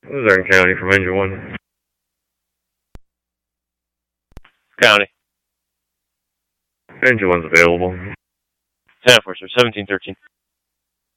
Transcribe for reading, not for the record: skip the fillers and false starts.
Luzerne County from Engine 1. County. Engine 1's available. 10-4, sir. 1713.